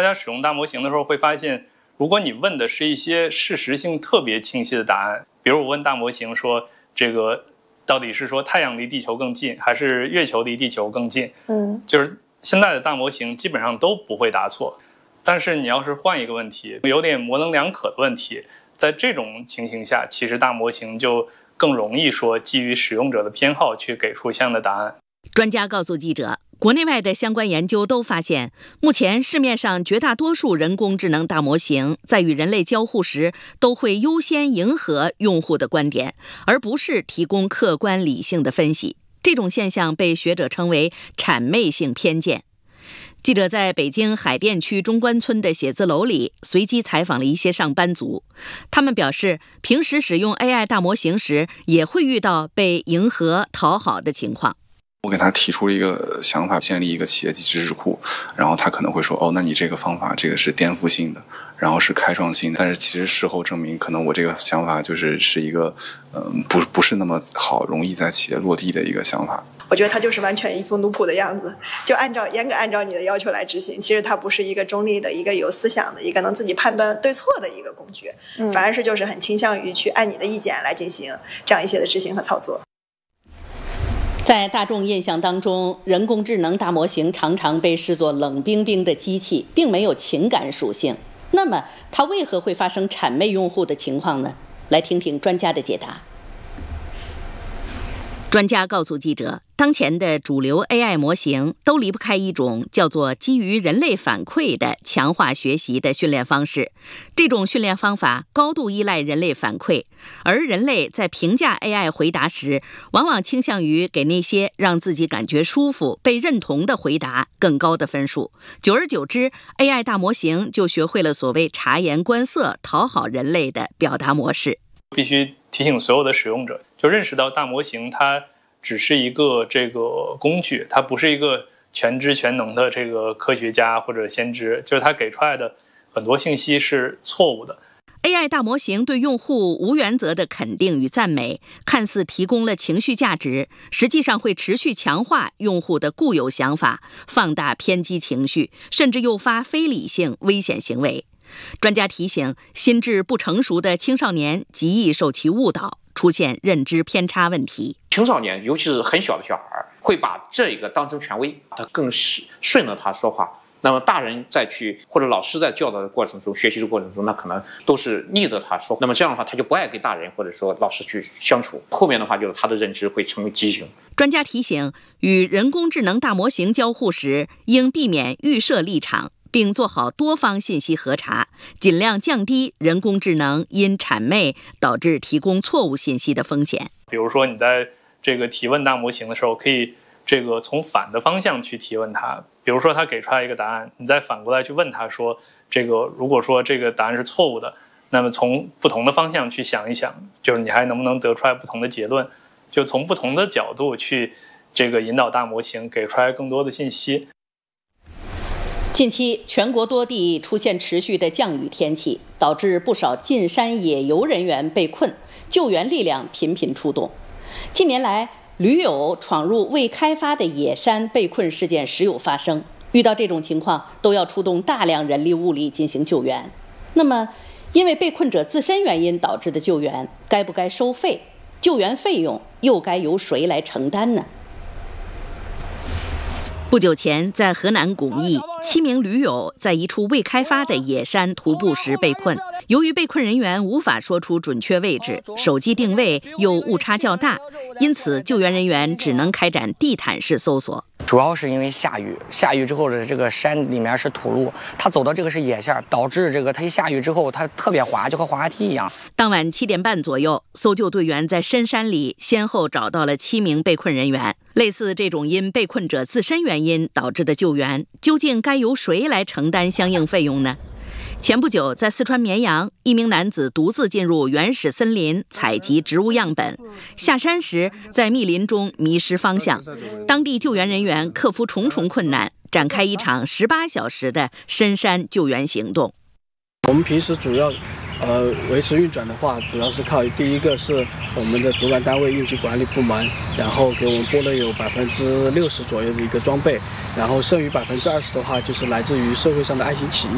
家使用大模型的时候会发现，如果你问的是一些事实性特别清晰的答案，比如我问大模型说这个到底是说太阳离地球更近还是月球离地球更近，就是现在的大模型基本上都不会答错。但是你要是换一个问题，有点模棱两可的问题，在这种情形下，其实大模型就更容易说基于使用者的偏好去给出相应的答案。 专家告诉记者，国内外的相关研究都发现，目前市面上绝大多数人工智能大模型在与人类交互时，都会优先迎合用户的观点，而不是提供客观理性的分析。这种现象被学者称为谄媚性偏见。记者在北京海淀区中关村的写字楼里随机采访了一些上班族，他们表示，平时使用 AI 大模型时，也会遇到被迎合讨好的情况。 我给他提出了一个想法，建立一个企业级知识库，然后他可能会说，那你这个方法这个是颠覆性的，然后是开创性的，但是其实事后证明，可能我这个想法是一个不是那么好容易在企业落地的一个想法。 我觉得它就是完全一副奴仆的样子，就严格按照你的要求来执行。其实它不是一个中立的、一个有思想的、一个能自己判断对错的一个工具，反而是就是很倾向于去按你的意见来进行这样一些的执行和操作。 在大众印象当中，人工智能大模型常常被视作冷冰冰的机器，并没有情感属性。那么，它为何会发生谄媚用户的情况呢？来听听专家的解答。专家告诉记者，当前的主流 AI 模型都离不开一种叫做基于人类反馈的强化学习的训练方式。这种训练方法高度依赖人类反馈，而人类在评价 AI 回答时，往往倾向于给那些让自己感觉舒服、被认同的回答更高的分数。久而久之， AI 大模型就学会了所谓察言观色、讨好人类的表达模式。 必须提醒所有的使用者，就认识到大模型它只是一个这个工具，它不是一个全知全能的这个科学家或者先知，就是它给出来的很多信息是错误的。 AI 大模型对用户无原则的肯定与赞美，看似提供了情绪价值，实际上会持续强化用户的固有想法，放大偏激情绪，甚至诱发非理性危险行为。专家提醒，心智不成熟的青少年极易受其误导，出现认知偏差问题。 青少年，尤其是很小的小孩，会把这个当成权威，他更顺着他说话。那么大人再去或者老师在教导的过程中、学习的过程中，那可能都是逆着他说。那么这样的话，他就不爱跟大人或者说老师去相处。后面的话，就是他的认知会成为畸形。 专家提醒，与人工智能大模型交互时，应避免预设立场，并做好多方信息核查，尽量降低人工智能因谄媚导致提供错误信息的风险。 比如说你在这个提问大模型的时候，可以这个从反的方向去提问它。比如说他给出来一个答案，你再反过来去问他说，这个如果说这个答案是错误的，那么从不同的方向去想一想，就是你还能不能得出来不同的结论，就从不同的角度去这个引导大模型给出来更多的信息。 近期全国多地出现持续的降雨天气，导致不少进山野游人员被困，救援力量频频出动。近年来，驴友闯入未开发的野山被困事件时有发生，遇到这种情况都要出动大量人力物力进行救援。那么，因为被困者自身原因导致的救援，该不该收费？救援费用又该由谁来承担呢？不久前，在河南巩义，7名驴友在一处未开发的野山徒步时被困。由于被困人员无法说出准确位置，手机定位又误差较大，因此救援人员只能开展地毯式搜索。 主要是因为下雨之后的这个山里面是土路，他走的这个是野线，导致这个他一下雨之后他特别滑，就和滑梯一样。 当晚7点半左右，搜救队员在深山里先后找到了7名被困人员。类似这种因被困者自身原因导致的救援，究竟该由谁来承担相应费用呢？前不久，在四川绵阳，一名男子独自进入原始森林采集植物样本，下山时在密林中迷失方向。当地救援人员克服重重困难，展开一场18小时的深山救援行动。 我们平时主要维持运转的话，主要是靠第一个是我们的主管单位应急管理部门，然后给我们拨了有60%左右的一个装备，然后剩余20%的话就是来自于社会上的爱心企业。